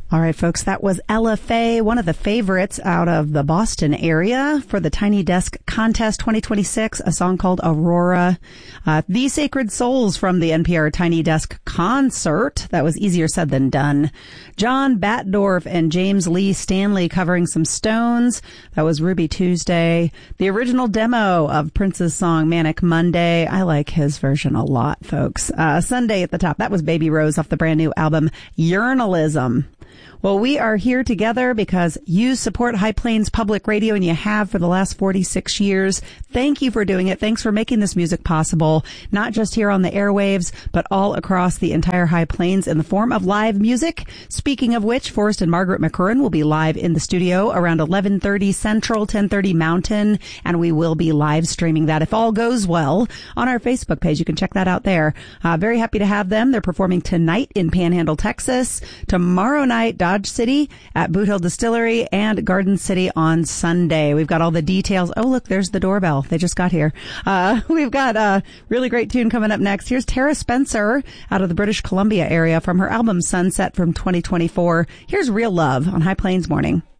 All right, folks, that was Ella Faye, one of the favorites out of the Boston area for the Tiny Desk Contest 2026, a song called Aurora. The Sacred Souls from the NPR Tiny Desk Concert. That was easier said than done. John Batdorf and James Lee Stanley covering some Stones. That was Ruby Tuesday. The original demo of Prince's song Manic Monday. I like his version a lot, folks. Sunday at the top. That was Baby Rose off the brand new album Journalism. Well, we are here together because you support High Plains Public Radio, and you have for the last 46 years. Thank you for doing it. Thanks for making this music possible, not just here on the airwaves, but all across the entire High Plains in the form of live music. Speaking of which, Forrest and Margaret McCurran will be live in the studio around 11:30 Central, 10:30 Mountain, and we will be live streaming that, if all goes well, on our Facebook page. You can check that out there. Very happy to have them. They're performing tonight in Panhandle, Texas, tomorrow night, Dodge City at Boot Hill Distillery, and Garden City on Sunday. We've got all the details. Oh, look, there's the doorbell. They just got here. We've got a really great tune coming up next. Here's Tara Spencer out of the British Columbia area from her album Sunset from 2024. Here's Real Love on High Plains Morning.